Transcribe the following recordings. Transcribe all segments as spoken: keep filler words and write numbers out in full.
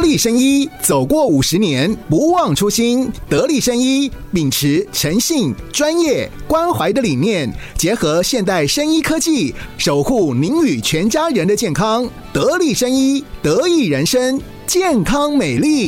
力生医走过五十年，不忘初心。得力生医秉持诚信、专业、关怀的理念，结合现代生医科技，守护您与全家人的健康。得力生医，得益人生，健康美丽。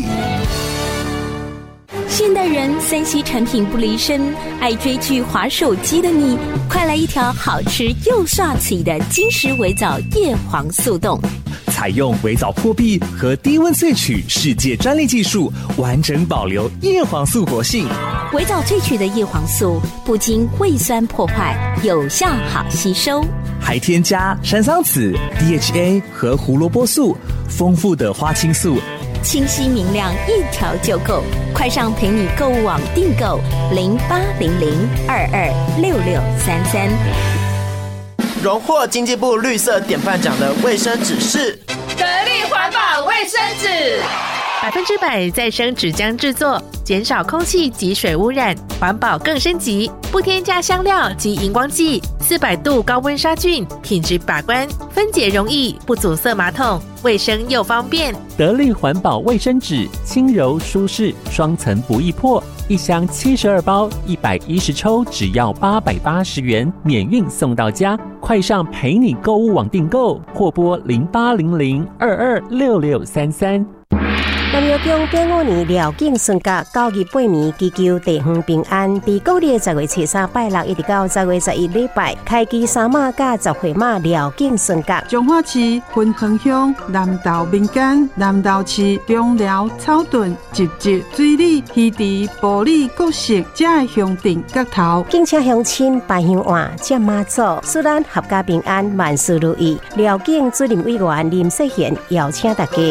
现代人三 C 产品不离身，爱追剧、滑手机的你，快来一条好吃又帅气的金石微藻叶黄素冻。 采用微藻破壁和低温萃取世界专利技术，完整保留叶黄素活性。 微藻萃取的叶黄素不经胃酸破坏，有效好吸收， 还添加山桑子、D H A 和胡萝卜素，丰富的花青素， 清晰明亮，一条就够。快上陪你购物网订购零八零零二二六六三三。 荣获经济部绿色典范奖的卫生纸是得力环保卫生纸， 百分之百再生纸浆制作，减少空气及水污染，环保更升级，不添加香料及荧光剂，四百度高温杀菌，品质把关，分解容易，不阻塞马桶，卫生又方便。 得力环保卫生纸，轻柔舒适，双层不易破，一箱七十二包，一百一十抽，只要八百八十元，免运送到家。快上陪你购物网订购，或拨零八零零二二六六三三。 南庙宫八五年廖景顺甲九月八暝祈求地方平安，伫旧历十月初三拜六一直到十月十一礼拜，开基三马甲十岁马廖景顺甲。 彰化市分恒乡南投民间南投市中寮草屯集集水里鱼池玻璃各式才会乡镇角头， 敬请乡亲拜香案接妈祖，祝咱合家平安，万事如意。廖景主任委员林世贤邀请大家。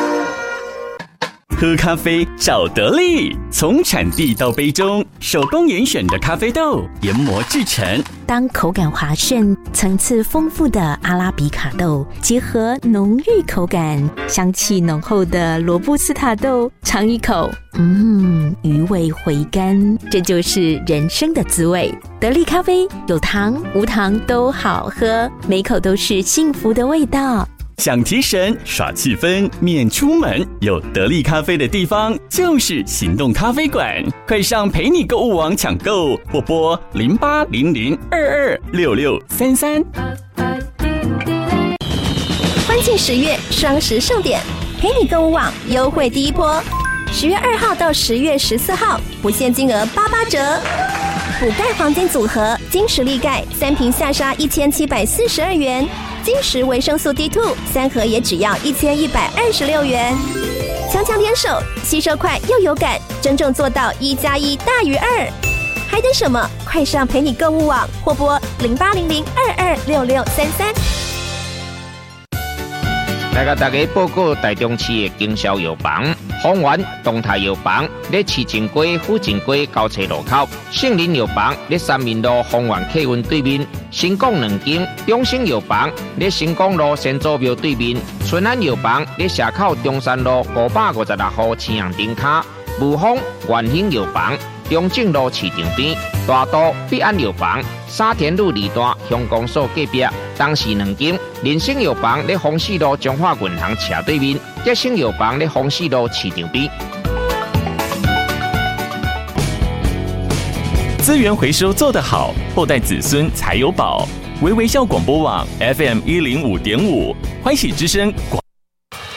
喝咖啡找得力，从产地到杯中，手工严选的咖啡豆研磨制成。 当口感滑顺、层次丰富的阿拉比卡豆结合浓郁口感、香气浓厚的罗布斯塔豆，尝一口，嗯，余味回甘，这就是人生的滋味。得力咖啡有糖无糖都好喝，每口都是幸福的味道。 想提神耍气氛免出门，有得力咖啡的地方就是行动咖啡馆。快上陪你购物网抢购，或拨零八零零二二六六三三。 欢庆十月双十盛典，陪你购物网优惠第一波，十月二号到十月十四号不限金额八八折。补钙黄金组合金石力钙三瓶下杀一千七百四十二元。金石维生素 D 二 三盒也只要一千一百二十六元，强强联手，吸收快又有感，真正做到一加一大于二，还等什么？快上陪你购物网或拨零八零零二二六六三三。 来甲大家报告台中市的经销药房，丰源东泰药房在市政街府政街交叉路口，杏林药房在三民路丰源客运对面，新港两间中兴药房在新港路先祖庙对面，春安药房在社口中山路五百五十六号青阳灯卡，武丰元兴药房中正路市场边，大都必安药房沙田路二段乡公所隔壁，东市两间人生药房在丰市路中华银行斜对面，吉生药房在丰市路市场边。 资源回收做得好，后代子孙才有宝。微微笑广播网 F M 一零五点五，欢喜之声广。